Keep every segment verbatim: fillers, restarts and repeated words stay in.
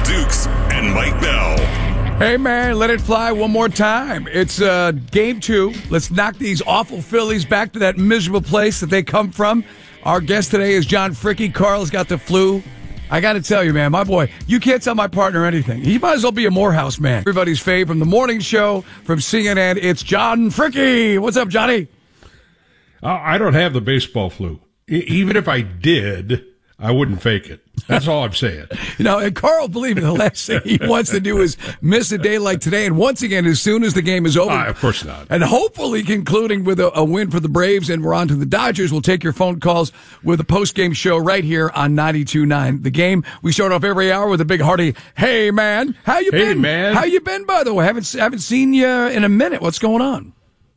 Dukes and Mike Bell. Hey, man, let it fly one more time. It's uh, game two. Let's knock these awful Phillies back to that miserable place that they come from. Our guest today is John Fricke. Carl's got the flu. I got to tell you, man, my boy, you can't tell my partner anything. He might as well be a Morehouse man. Everybody's fave from the morning show from C N N, it's John Fricke. What's up, Johnny? Uh, I don't have the baseball flu. E- even if I did, I wouldn't fake it. That's all I'm saying. You know, and Carl, believe me, the last thing he wants to do is miss a day like today. And once again, as soon as the game is over. Uh, of course not. And hopefully concluding with a, a win for the Braves, and we're on to the Dodgers. We'll take your phone calls with a post-game show right here on ninety-two point nine The Game. We start off every hour with a big hearty, hey, man. How you hey, been? man. How you been, by the way? Haven't, haven't seen you in a minute. What's going on?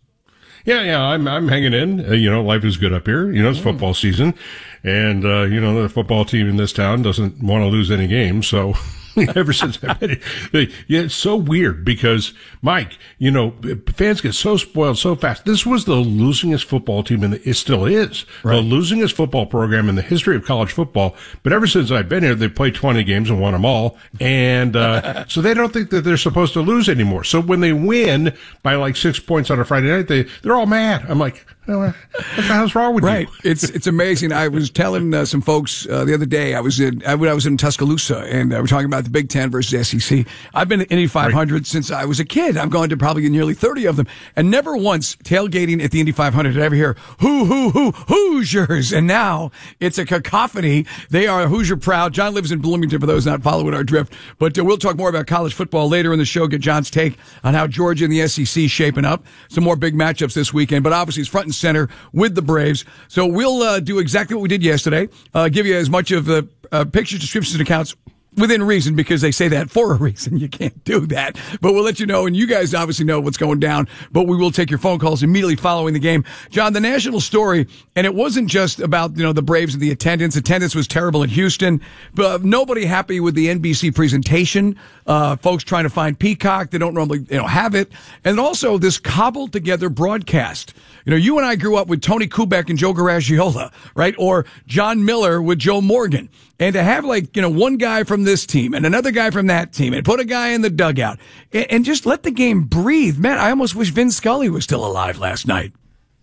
Yeah, yeah, I'm I'm hanging in. Uh, you know, life is good up here. You know, it's football season, and uh, you know the football team in this town doesn't want to lose any games. So ever since I've been here, yeah, it's so weird because Mike, you know, fans get so spoiled so fast. This was the losingest football team, and it still is right. The losingest football program in the history of college football. But ever since I've been here, they've played twenty games and won them all, and uh, so they don't think that they're supposed to lose anymore. So when they win by like six points on a Friday night, they they're all mad. I'm like, oh, what the hell's wrong with right. you? Right. It's it's amazing. I was telling uh, some folks uh, the other day. I was in I, I was in Tuscaloosa, and uh, we're talking about the Big Ten versus S E C. I've been to Indy five hundred right. since I was a kid. I've gone to probably nearly thirty of them, and never once tailgating at the Indy five hundred did I ever hear hoo hoo hoo Hoosiers. And now it's a cacophony. They are Hoosier proud. John lives in Bloomington. For those not following our drift, but uh, we'll talk more about college football later in the show. Get John's take on how Georgia and the S E C shaping up. Some more big matchups this weekend, but obviously it's front and center with the Braves. So we'll uh, do exactly what we did yesterday. Uh, give you as much of the uh, pictures, descriptions, and accounts within reason, because they say that for a reason. You can't do that. But we'll let you know, and you guys obviously know what's going down, but we will take your phone calls immediately following the game. John, the national story, and it wasn't just about, you know, the Braves and the attendance. Attendance was terrible in Houston, but nobody happy with the N B C presentation. Uh, folks trying to find Peacock. They don't normally, they don't have it. And also this cobbled together broadcast. You know, you and I grew up with Tony Kubek and Joe Garagiola, right? Or John Miller with Joe Morgan. And to have, like, you know, one guy from this team and another guy from that team and put a guy in the dugout and, and just let the game breathe. Man, I almost wish Vin Scully was still alive last night.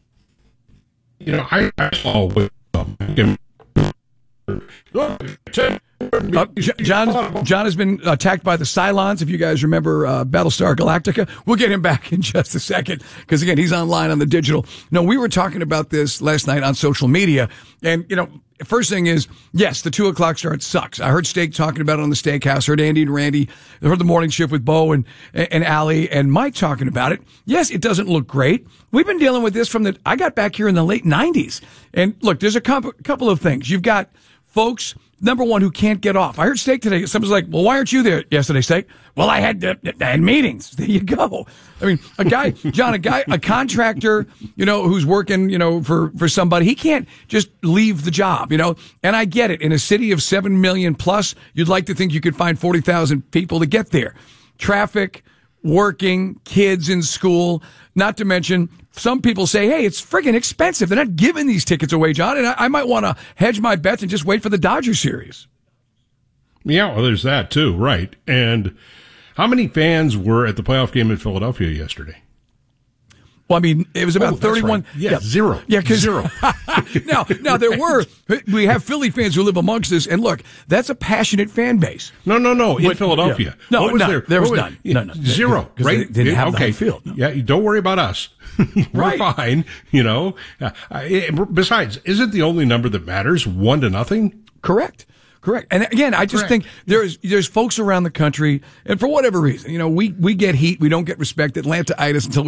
You know, I, I saw with um, Uh, John, John has been attacked by the Cylons. If you guys remember uh, Battlestar Galactica, we'll get him back in just a second because, again, he's online on the digital. No, we were talking about this last night on social media. And, you know, first thing is, yes, the two o'clock start sucks. I heard Steak talking about it on the Steakhouse, heard Andy and Randy, heard the morning shift with Bo and, and Allie and Mike talking about it. Yes, it doesn't look great. We've been dealing with this from the, I got back here in the late nineties. And look, there's a couple of things. You've got folks, number one, who can't get off. I heard Steak today. Someone's like, well, why aren't you there yesterday, Steak? Well, I had, uh, I had meetings. There you go. I mean, a guy, John, a guy, a contractor, you know, who's working, you know, for, for somebody, he can't just leave the job, you know, and I get it. In a city of seven million plus, you'd like to think you could find forty thousand people to get there. Traffic, working, kids in school, not to mention some people say, hey, it's friggin' expensive. They're not giving these tickets away, John, and I, I might want to hedge my bets and just wait for the Dodger series. Yeah, well, there's that too, right? And how many fans were at the playoff game in Philadelphia yesterday? Well, I mean, it was about oh, thirty-one. Right. Yeah, yeah, zero. Yeah, because zero. now, now there were. We have Philly fans who live amongst us, and look, that's a passionate fan base. No, no, no. In but, Philadelphia, yeah. no, what was no, there? there was was, none. No, no, zero. They, right? They didn't have okay. the field. No. Yeah, don't worry about us. We're right. fine. You know. Uh, besides, isn't the only number that matters one to nothing? Correct. Correct. And again, I just Correct. think there's there's folks around the country, and for whatever reason, you know, we, we get heat, we don't get respect, Atlanta-itis until we